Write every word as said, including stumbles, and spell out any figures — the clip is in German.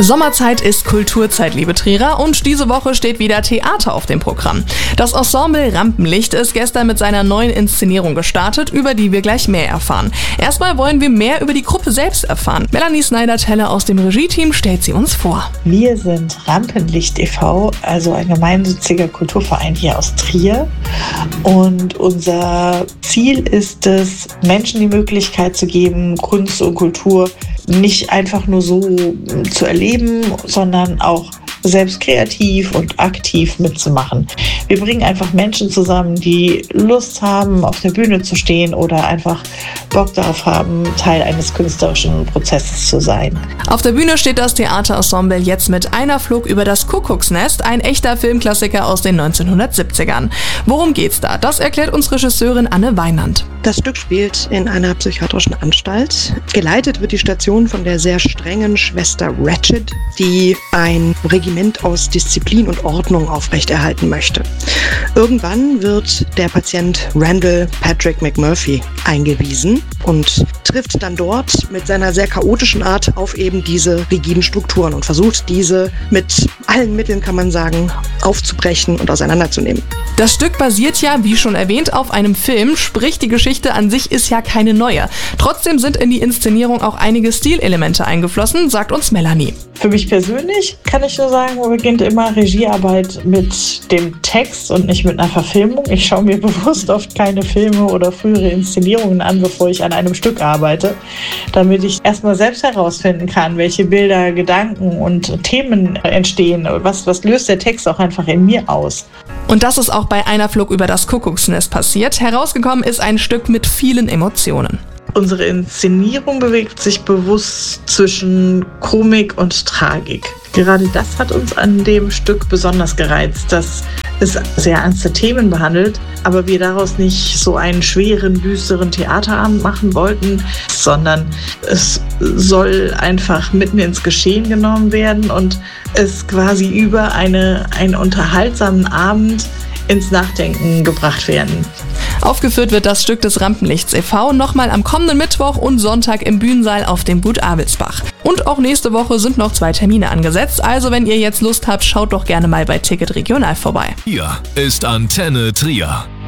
Sommerzeit ist Kulturzeit, liebe Trierer, und diese Woche steht wieder Theater auf dem Programm. Das Ensemble Rampenlicht ist gestern mit seiner neuen Inszenierung gestartet, über die wir gleich mehr erfahren. Erstmal wollen wir mehr über die Gruppe selbst erfahren. Melanie Snyder-Teller aus dem Regie-Team stellt sie uns vor. Wir sind Rampenlicht e V, also ein gemeinnütziger Kulturverein hier aus Trier. Und unser Ziel ist es, Menschen die Möglichkeit zu geben, Kunst und Kultur nicht einfach nur so zu erleben, sondern auch selbst kreativ und aktiv mitzumachen. Wir bringen einfach Menschen zusammen, die Lust haben, auf der Bühne zu stehen oder einfach Bock darauf haben, Teil eines künstlerischen Prozesses zu sein. Auf der Bühne steht das Theaterensemble jetzt mit Einer flog über das Kuckucksnest, ein echter Filmklassiker aus den neunzehnhundertsiebzigern. Worum geht's da? Das erklärt uns Regisseurin Anne Weinand. Das Stück spielt in einer psychiatrischen Anstalt. Geleitet wird die Station von der sehr strengen Schwester Ratched, die ein Regiment aus Disziplin und Ordnung aufrechterhalten möchte. Irgendwann wird der Patient Randall Patrick McMurphy eingewiesen und trifft dann dort mit seiner sehr chaotischen Art auf eben diese rigiden Strukturen und versucht diese mit allen Mitteln, kann man sagen, aufzubrechen und auseinanderzunehmen. Das Stück basiert ja, wie schon erwähnt, auf einem Film, sprich die Geschichte an sich ist ja keine neue. Trotzdem sind in die Inszenierung auch einige Stilelemente eingeflossen, sagt uns Melanie. Für mich persönlich kann ich nur sagen, beginnt immer Regiearbeit mit dem Text und nicht mit einer Verfilmung. Ich schaue mir bewusst oft keine Filme oder frühere Inszenierungen an, bevor ich an einem Stück arbeite, damit ich erstmal selbst herausfinden kann, welche Bilder, Gedanken und Themen entstehen. Was, was löst der Text auch einfach in mir aus? Und das ist auch bei Einer flog über das Kuckucksnest passiert. Herausgekommen ist ein Stück mit vielen Emotionen. Unsere Inszenierung bewegt sich bewusst zwischen Komik und Tragik. Gerade das hat uns an dem Stück besonders gereizt, dass es sehr ernste Themen behandelt, aber wir daraus nicht so einen schweren, düsteren Theaterabend machen wollten, sondern es soll einfach mitten ins Geschehen genommen werden und es quasi über eine, einen unterhaltsamen Abend ins Nachdenken gebracht werden. Aufgeführt wird das Stück des Rampenlichts e V nochmal am kommenden Mittwoch und Sonntag im Bühnensaal auf dem Gut Abelsbach. Und auch nächste Woche sind noch zwei Termine angesetzt, also wenn ihr jetzt Lust habt, schaut doch gerne mal bei Ticket Regional vorbei. Hier ist Antenne Trier.